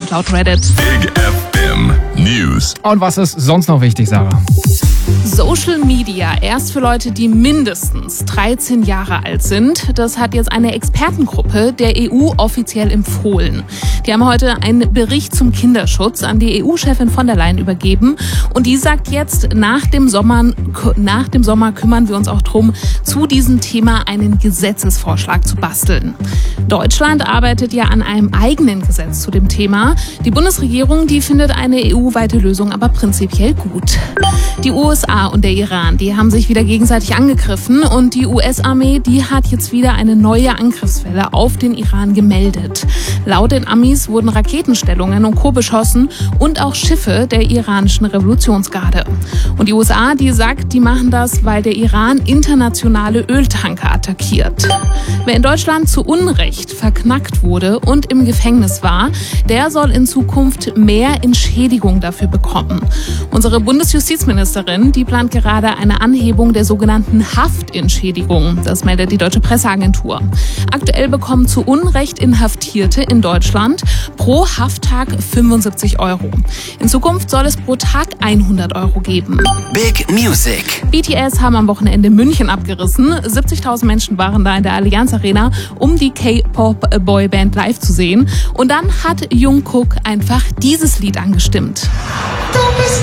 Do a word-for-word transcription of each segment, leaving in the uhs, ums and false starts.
laut Reddit. Big F M News. Und was ist sonst noch wichtig, Sarah? Social Media erst für Leute, die mindestens dreizehn Jahre alt sind. Das hat jetzt eine Expertengruppe der E U offiziell empfohlen. Die haben heute einen Bericht zum Kinderschutz an die E U-Chefin von der Leyen übergeben. Und die sagt jetzt, nach dem Sommer, nach dem Sommer kümmern wir uns auch drum, zu diesem Thema einen Gesetzesvorschlag zu basteln. Deutschland arbeitet ja an einem eigenen Gesetz zu dem Thema. Die Bundesregierung, die findet eine E U-weite Lösung aber prinzipiell gut. Die U S A und der Iran, die haben sich wieder gegenseitig angegriffen und die U S-Armee, die hat jetzt wieder eine neue Angriffswelle auf den Iran gemeldet. Laut den Amis wurden Raketenstellungen und Co. beschossen und auch Schiffe der iranischen Revolutionsgarde. Und die U S A, die sagt, die machen das, weil der Iran internationale Öltanker attackiert. Wer in Deutschland zu Unrecht verknackt wurde und im Gefängnis war, der soll in Zukunft mehr Entschädigung dafür bekommen. Unsere Bundesjustizministerin, die plant gerade eine Anhebung der sogenannten Haftentschädigung. Das meldet die Deutsche Presseagentur. Aktuell bekommen zu Unrecht Inhaftierte in Deutschland pro Hafttag fünfundsiebzig Euro. In Zukunft soll es pro Tag hundert Euro geben. Big Music. B T S haben am Wochenende München abgerissen. siebzigtausend Menschen waren da in der Allianz Arena, um die K-Pop-Boyband live zu sehen. Und dann hat Jungkook einfach dieses Lied angestimmt. Du bist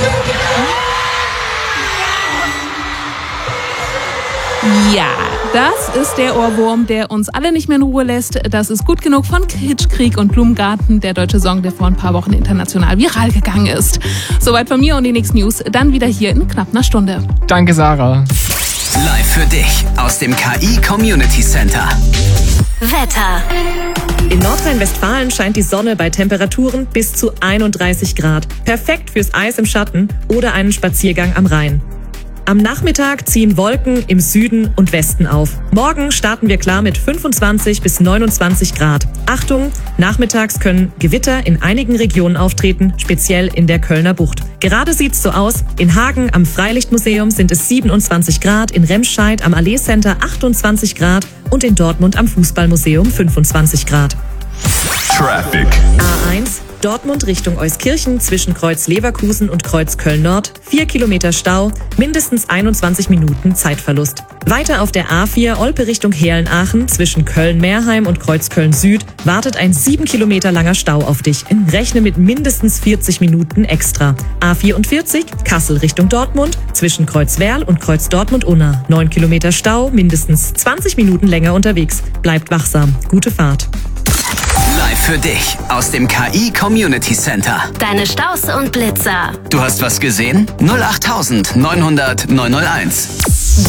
Ja, das ist der Ohrwurm, der uns alle nicht mehr in Ruhe lässt. Das ist Gut genug von Kitschkrieg und Blumengarten, der deutsche Song, der vor ein paar Wochen international viral gegangen ist. Soweit von mir und die nächsten News, dann wieder hier in knapp einer Stunde. Danke, Sarah. Live für dich aus dem K I Community Center. Wetter. In Nordrhein-Westfalen scheint die Sonne bei Temperaturen bis zu einunddreißig Grad. Perfekt fürs Eis im Schatten oder einen Spaziergang am Rhein. Am Nachmittag ziehen Wolken im Süden und Westen auf. Morgen starten wir klar mit fünfundzwanzig bis neunundzwanzig Grad. Achtung, nachmittags können Gewitter in einigen Regionen auftreten, speziell in der Kölner Bucht. Gerade sieht's so aus. In Hagen am Freilichtmuseum sind es siebenundzwanzig Grad, in Remscheid am Allee Center achtundzwanzig Grad und in Dortmund am Fußballmuseum fünfundzwanzig Grad. Traffic. A eins Dortmund Richtung Euskirchen zwischen Kreuz Leverkusen und Kreuz Köln-Nord. Vier Kilometer Stau, mindestens einundzwanzig Minuten Zeitverlust. Weiter auf der A vier Olpe Richtung Heerlen-Aachen zwischen Köln-Meerheim und Kreuz Köln-Süd wartet ein sieben Kilometer langer Stau auf dich. Rechne mit mindestens vierzig Minuten extra. A vierundvierzig Kassel Richtung Dortmund zwischen Kreuz Werl und Kreuz Dortmund-Unna. Neun Kilometer Stau, mindestens zwanzig Minuten länger unterwegs. Bleibt wachsam. Gute Fahrt. Live für dich aus dem K I Community Center. Deine Staus und Blitzer. Du hast was gesehen? null acht neunhundert neunhunderteins.